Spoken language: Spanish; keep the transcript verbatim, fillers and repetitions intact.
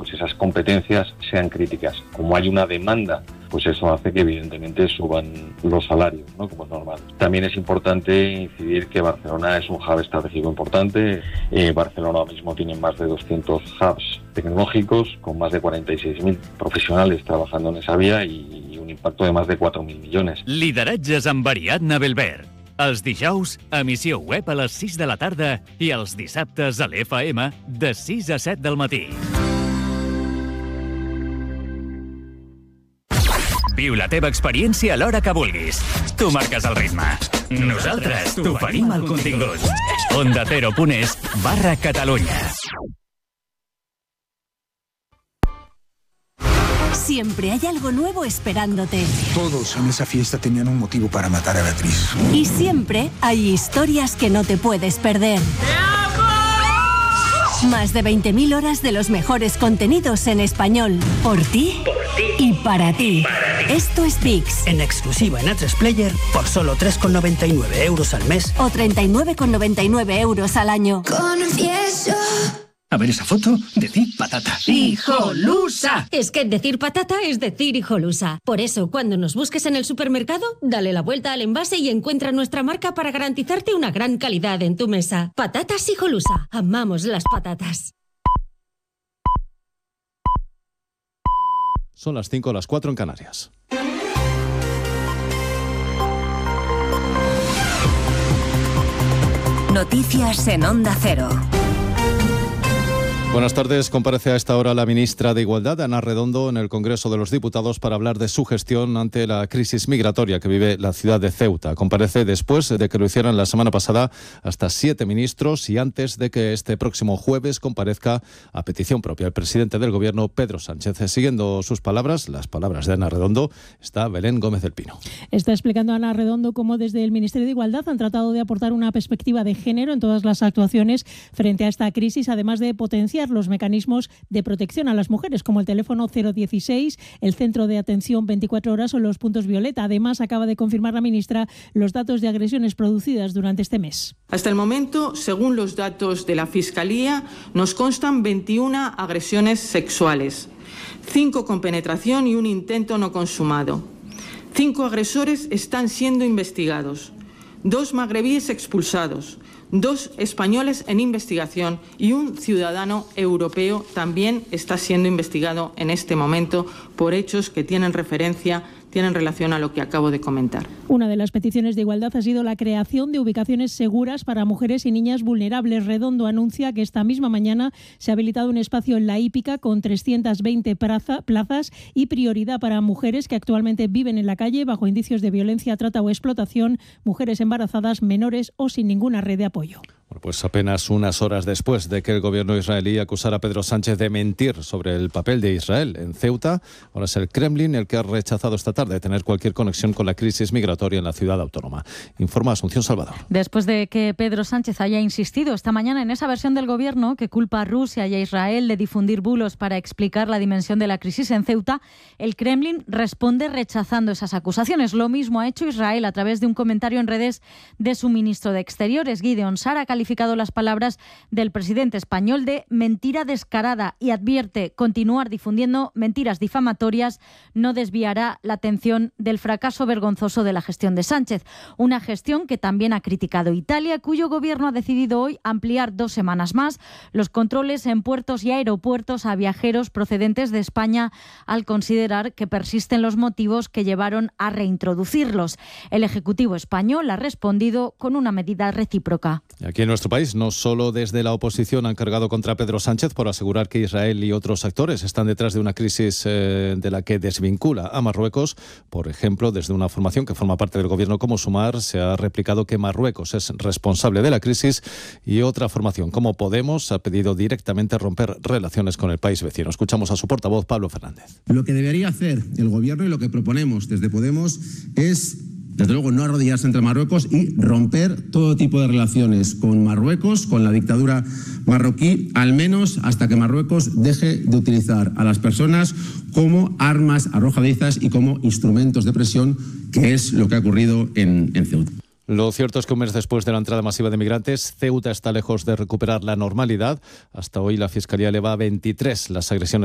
pues esas competencias sean críticas. Como hay una demanda, pues eso hace que evidentemente suban los salarios, ¿no? Como es normal. También es importante incidir que Barcelona es un hub estratégico importante. Eh, Barcelona ahora mismo tiene más de doscientos hubs tecnológicos con más de cuarenta y seis mil profesionales trabajando en esa vía y, y un impacto de más de cuatro mil millones. Lideratges amb Ariadna Belver. Els dijous, emissió web a les sis de la tarda i els dissabtes a l'F M de sis a set del matí. Viu la teva experiència a l'hora que vulguis. Tu marques el ritme. Nosaltres t'oferim el contingut. Onda Cero punt es barra Catalunya. Siempre hay algo nuevo esperándote. Todos en esa fiesta tenían un motivo para matar a Beatriz. Y siempre hay historias que no te puedes perder. ¡Te amo! Más de veinte mil horas de los mejores contenidos en español. Por ti, por ti y para ti. para ti. Esto es VIX. En exclusiva en A tres Player por solo tres con noventa y nueve euros al mes. O treinta y nueve con noventa y nueve euros al año. Confieso. A ver esa foto, decir patata. ¡Hijolusa! Es que decir patata es decir hijolusa. Por eso, cuando nos busques en el supermercado, dale la vuelta al envase y encuentra nuestra marca para garantizarte una gran calidad en tu mesa. Patatas Hijolusa. Amamos las patatas. Son las cinco, las cuatro en Canarias. Noticias en Onda Cero. Buenas tardes. Comparece a esta hora la ministra de Igualdad, Ana Redondo, en el Congreso de los Diputados para hablar de su gestión ante la crisis migratoria que vive la ciudad de Ceuta. Comparece después de que lo hicieran la semana pasada hasta siete ministros y antes de que este próximo jueves comparezca a petición propia el presidente del Gobierno, Pedro Sánchez. Siguiendo sus palabras, las palabras de Ana Redondo, está Belén Gómez del Pino. Está explicando Ana Redondo cómo desde el Ministerio de Igualdad han tratado de aportar una perspectiva de género en todas las actuaciones frente a esta crisis, además de potenciar los mecanismos de protección a las mujeres, como el teléfono cero dieciséis, el centro de atención veinticuatro horas o los puntos violeta. Además, acaba de confirmar la ministra los datos de agresiones producidas durante este mes. Hasta el momento, según los datos de la Fiscalía, nos constan veintiuna agresiones sexuales, cinco con penetración y un intento no consumado. Cinco agresores están siendo investigados, dos magrebíes expulsados, dos españoles en investigación y un ciudadano europeo también está siendo investigado en este momento por hechos que tienen referencia, tienen relación a lo que acabo de comentar. Una de las peticiones de igualdad ha sido la creación de ubicaciones seguras para mujeres y niñas vulnerables. Redondo anuncia que esta misma mañana se ha habilitado un espacio en la hípica con trescientas veinte plaza, plazas y prioridad para mujeres que actualmente viven en la calle bajo indicios de violencia, trata o explotación, mujeres embarazadas, menores o sin ninguna red de apoyo. Bueno, pues apenas unas horas después de que el gobierno israelí acusara a Pedro Sánchez de mentir sobre el papel de Israel en Ceuta, ahora es el Kremlin el que ha rechazado esta tarde tener cualquier conexión con la crisis migratoria en la ciudad autónoma. Informa Asunción Salvador. Después de que Pedro Sánchez haya insistido esta mañana en esa versión del gobierno que culpa a Rusia y a Israel de difundir bulos para explicar la dimensión de la crisis en Ceuta, el Kremlin responde rechazando esas acusaciones. Lo mismo ha hecho Israel a través de un comentario en redes de su ministro de Exteriores, Gideon Sar, ha calificado las palabras del presidente español de mentira descarada y advierte continuar difundiendo mentiras difamatorias no desviará la atención del fracaso vergonzoso de la gestión de Sánchez. Una gestión que también ha criticado Italia, cuyo gobierno ha decidido hoy ampliar dos semanas más los controles en puertos y aeropuertos a viajeros procedentes de España al considerar que persisten los motivos que llevaron a reintroducirlos. El Ejecutivo español ha respondido con una medida recíproca. Aquí en nuestro país, no solo desde la oposición han cargado contra Pedro Sánchez por asegurar que Israel y otros actores están detrás de una crisis eh, de la que desvincula a Marruecos. Por ejemplo, desde una formación que forma parte del gobierno como Sumar, se ha replicado que Marruecos es responsable de la crisis y otra formación como Podemos ha pedido directamente romper relaciones con el país vecino. Escuchamos a su portavoz, Pablo Fernández. Lo que debería hacer el gobierno y lo que proponemos desde Podemos es, desde luego, no arrodillarse entre Marruecos y romper todo tipo de relaciones con Marruecos, con la dictadura marroquí, al menos hasta que Marruecos deje de utilizar a las personas como armas arrojadizas y como instrumentos de presión, que es lo que ha ocurrido en, en Ceuta. Lo cierto es que un mes después de la entrada masiva de migrantes, Ceuta está lejos de recuperar la normalidad. Hasta hoy la Fiscalía eleva a veintitrés las agresiones